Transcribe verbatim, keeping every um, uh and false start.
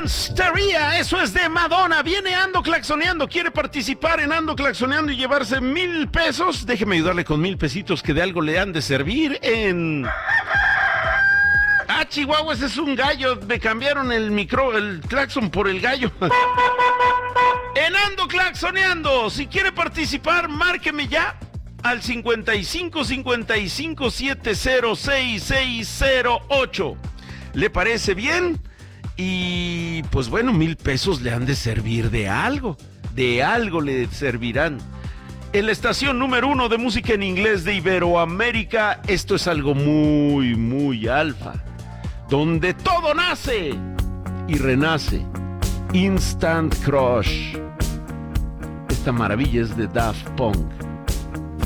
Monsteria, eso es de Madonna. Viene Ando Claxoneando, quiere participar en Ando Claxoneando y llevarse mil pesos. Déjeme ayudarle con mil pesitos que de algo le han de servir en... Ah, Chihuahua, ese es un gallo. Me cambiaron el micro, el claxon por el gallo. En Ando Claxoneando, si quiere participar, márqueme ya al cincuenta y cinco cincuenta y cinco setenta seis seis cero ocho. ¿Le parece bien? Y pues bueno, mil pesos le han de servir de algo. De algo le servirán. En la estación número uno de música en inglés de Iberoamérica, esto es algo muy, muy alfa. Donde todo nace y renace. Instant Crush. Esta maravilla es de Daft Punk.